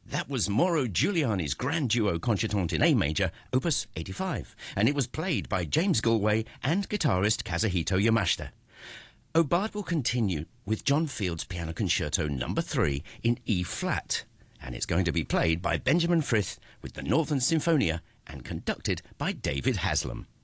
That was Mauro Giuliani's Grand Duo Concertante in A major, opus 85, and it was played by James Galway and guitarist Kazuhito Yamashita. Obard will continue with John Field's Piano Concerto No. 3 in E-flat, and it's going to be played by Benjamin Frith with the Northern Sinfonia and conducted by David Haslam.